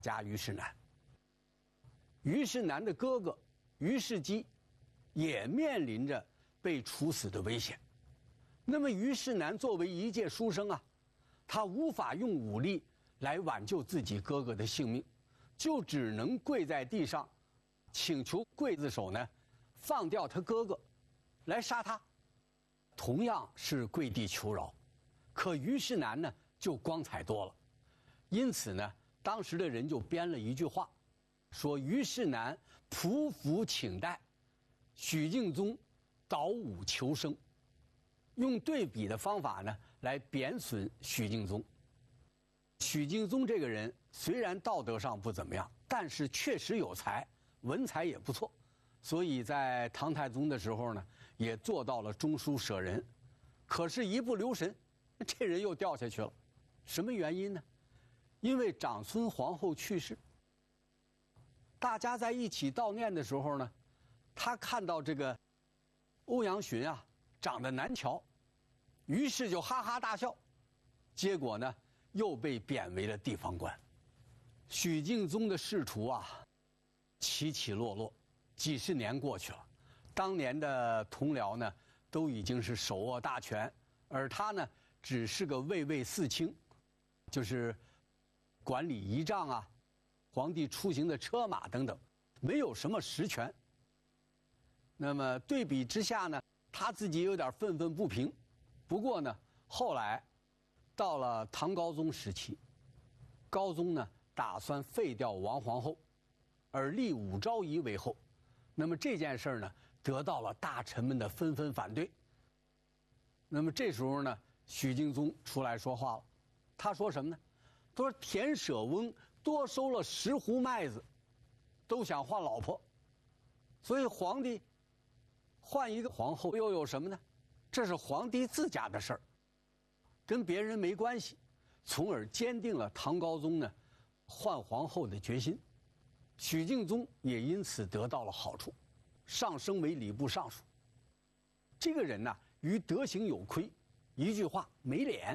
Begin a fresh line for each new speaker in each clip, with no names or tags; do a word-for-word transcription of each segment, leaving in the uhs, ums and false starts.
加虞世南。虞世南的哥哥虞世基也面临着被处死的危险。那么虞世南作为一介书生啊，他无法用武力来挽救自己哥哥的性命，就只能跪在地上，请求刽子手呢放掉他哥哥，来杀他。同样是跪地求饶，可虞世南呢就光彩多了。因此呢，当时的人就编了一句话，说虞世南匍匐请代，许敬宗蹈武求生，用对比的方法呢来贬损许敬宗。许敬宗这个人虽然道德上不怎么样，但是确实有才，文采也不错，所以在唐太宗的时候呢，也做到了中书舍人。可是，一不留神，这人又掉下去了。什么原因呢？因为长孙皇后去世，大家在一起悼念的时候呢，他看到这个欧阳询啊长得难瞧，于是就哈哈大笑，结果呢又被贬为了地方官。许敬宗的仕途啊起起落落，几十年过去了，当年的同僚呢都已经是手握大权，而他呢只是个卫尉四卿，就是管理仪仗啊，皇帝出行的车马等等，没有什么实权。那么对比之下呢，他自己有点愤愤不平。不过呢，后来到了唐高宗时期，高宗呢打算废掉王皇后，而立武昭仪为后。那么这件事呢，得到了大臣们的纷纷反对。那么这时候呢，许敬宗出来说话了，他说什么呢？他说田舍翁多收了十斛麦子，都想换老婆，所以皇帝换一个皇后又有什么呢？这是皇帝自家的事儿，跟别人没关系，从而坚定了唐高宗呢换皇后的决心。许敬宗也因此得到了好处，上升为礼部尚书。这个人呢，于德行有亏，一句话没脸。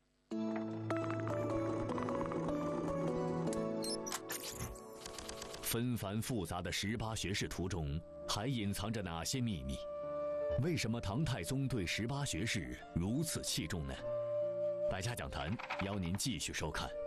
纷繁复杂的十八学士图中还隐藏着哪些秘密？为什么唐太宗对十八学士如此器重呢？百家讲坛邀您继续收看。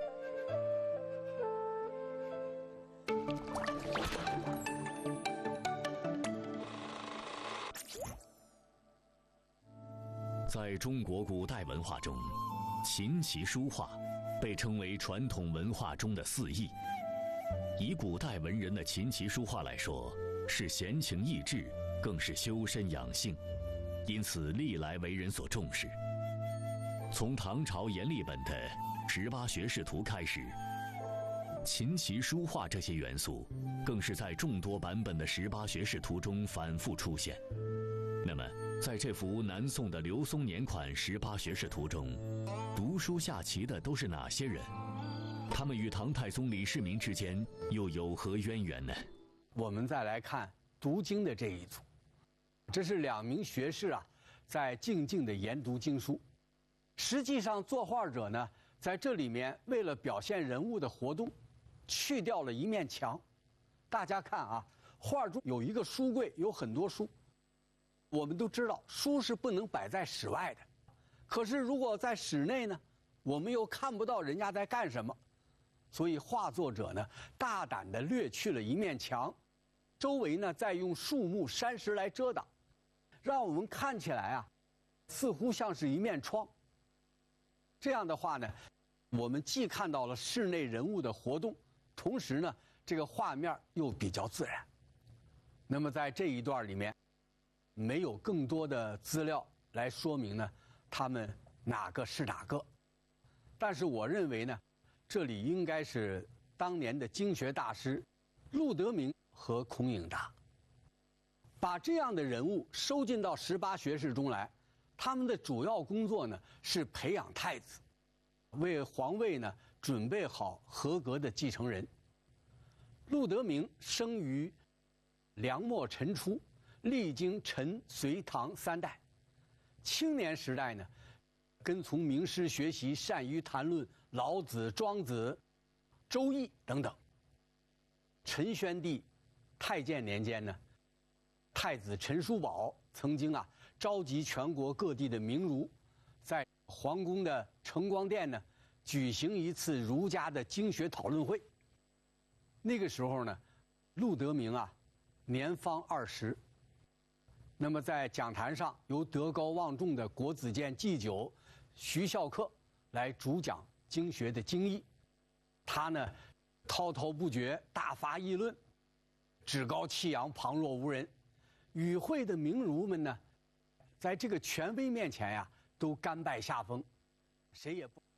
在中国古代文化中，琴棋书画被称为传统文化中的四艺。以古代文人的琴棋书画来说，是闲情逸致，更是修身养性，因此历来为人所重视。从唐朝阎立本的《十八学士图》开始，琴棋书画这些元素更是在众多版本的《十八学士图》中反复出现。那么在这幅南宋的刘松年款《十八学士图》中，读书下棋的都是哪些人？他们与唐太宗李世民之间又有何渊源呢？
我们再来看读经的这一组，这是两名学士啊，在静静地研读经书。实际上，作画者呢，在这里面为了表现人物的活动，去掉了一面墙。大家看啊，画中有一个书柜，有很多书。我们都知道，书是不能摆在室外的。可是如果在室内呢，我们又看不到人家在干什么。所以画作者呢，大胆地略去了一面墙，周围呢再用树木山石来遮挡，让我们看起来啊，似乎像是一面窗。这样的话呢，我们既看到了室内人物的活动，同时呢，这个画面又比较自然。那么在这一段里面，没有更多的资料来说明呢，他们哪个是哪个。但是我认为呢，这里应该是当年的经学大师陆德明和孔颖达，把这样的人物收进到十八学士中来。他们的主要工作呢是培养太子，为皇位呢准备好合格的继承人。陆德明生于梁末陈初，历经陈、隋、唐三代。青年时代呢，跟从名师学习，善于谈论老子、庄子、周易等等。 陈宣帝太建年间呢，太子陈叔宝曾经啊召集全国各地的名儒，在皇宫的承光殿呢举行一次儒家的经学讨论会。那个时候呢，陆德明啊年方二十。那么在讲坛上，由德高望重的国子监祭酒徐孝恪来主讲经学的经义。他呢滔滔不绝，大发议论，趾高气扬，旁若无人。与会的名儒们呢，在这个权威面前呀，都甘拜下风，谁也不。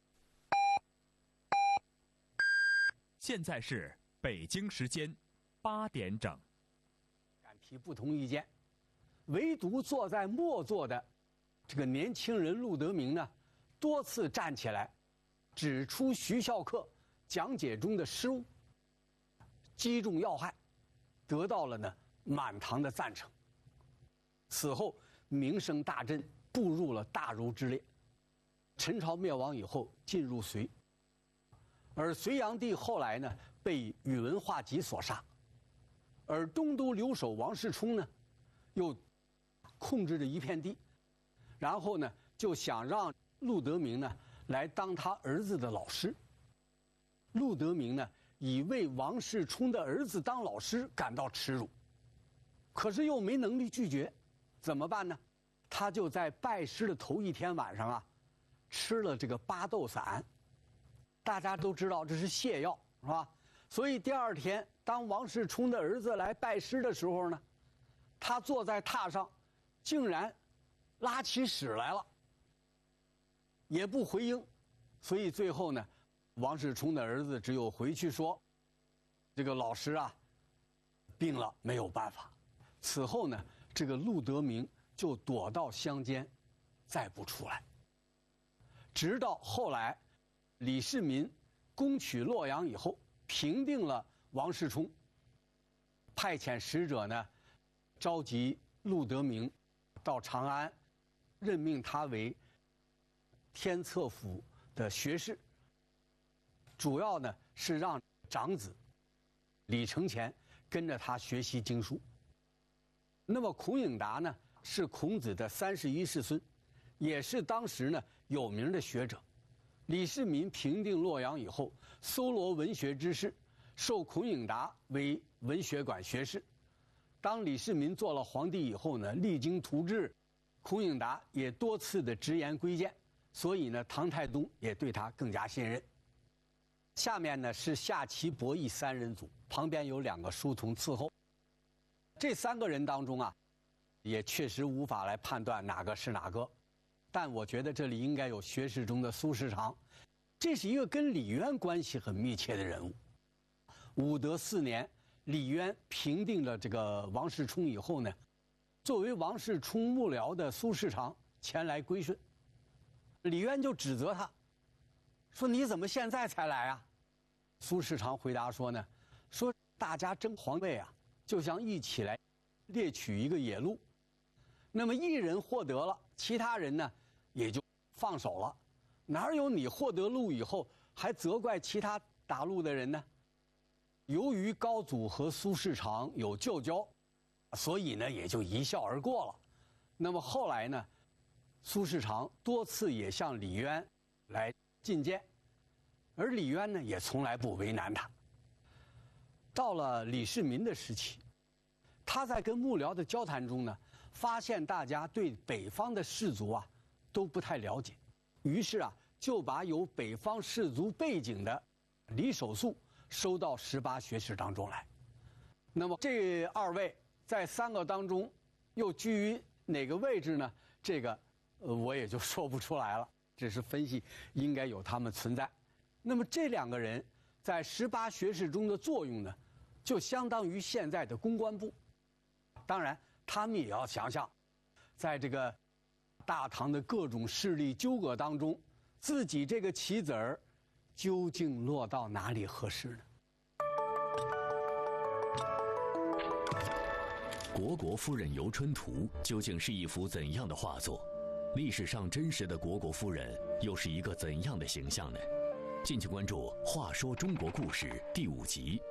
现在是北京时间八点整。
敢提不同意见，唯独坐在末座的这个年轻人陆德明呢，多次站起来，指出徐孝恪讲解中的失误，击中要害，得到了呢满堂的赞成。此后名声大振，步入了大儒之列。陈朝灭亡以后，进入隋。而隋炀帝后来呢，被宇文化及所杀，而东都留守王世充呢，又控制着一片地，然后呢，就想让陆德明呢来当他儿子的老师。陆德明呢，以为王世充的儿子当老师感到耻辱，可是又没能力拒绝，怎么办呢？他就在拜师的头一天晚上啊，吃了这个巴豆散。大家都知道这是泻药，是吧？所以第二天，当王世充的儿子来拜师的时候呢，他坐在榻上，竟然拉起屎来了，也不回应。所以最后呢，王世充的儿子只有回去说：“这个老师啊，病了，没有办法。”此后呢，这个陆德明就躲到乡间，再不出来。直到后来，李世民攻取洛阳以后，平定了王世充，派遣使者呢，召集陆德明到长安，任命他为天策府的学士，主要呢是让长子李承乾跟着他学习经书。那么孔颖达呢，是孔子的三十一世孙，也是当时呢有名的学者。李世民平定洛阳以后，搜罗文学之士，授孔颖达为文学馆学士。当李世民做了皇帝以后呢，励精图治，孔颖达也多次的直言规谏，所以呢，唐太宗也对他更加信任。下面呢是下棋博弈三人组，旁边有两个书童伺候。这三个人当中啊，也确实无法来判断哪个是哪个。但我觉得这里应该有学士中的苏轼常，这是一个跟李渊关系很密切的人物。武德四年，李渊平定了这个王世充以后呢，作为王世充幕僚的苏轼常前来归顺，李渊就指责他，说你怎么现在才来啊？苏轼常回答说呢，说大家争皇位啊，就像一起来猎取一个野鹿，那么一人获得了，其他人呢也就放手了，哪有你获得鹿以后还责怪其他打鹿的人呢？由于高祖和苏轼常有旧交，所以呢也就一笑而过了。那么后来呢，苏轼常多次也向李渊来进谏，而李渊呢也从来不为难他。到了李世民的时期，他在跟幕僚的交谈中呢，发现大家对北方的士族啊都不太了解，于是啊就把有北方士族背景的李守素收到十八学士当中来。那么这二位在三个当中又居于哪个位置呢？这个呃我也就说不出来了，只是分析应该有他们存在。那么这两个人在十八学士中的作用呢，就相当于现在的公关部。当然他们也要想想，在这个大唐的各种势力纠葛当中，自己这个棋子儿究竟落到哪里合适呢？
《虢国夫人游春图》究竟是一幅怎样的画作？历史上真实的虢国夫人又是一个怎样的形象呢？敬请关注《话说中国故事》第五集。